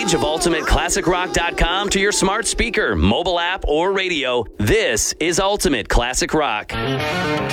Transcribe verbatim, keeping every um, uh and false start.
page of ultimate classic rock dot com to your smart speaker, mobile app, or radio. This is Ultimate Classic Rock.